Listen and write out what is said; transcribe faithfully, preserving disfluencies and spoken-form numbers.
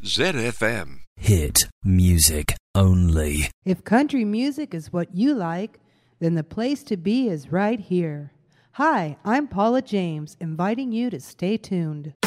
Z F M. Hit music only. If country music is what you like, then the place to be is right here. Hi, I'm Paula James, inviting you to stay tuned.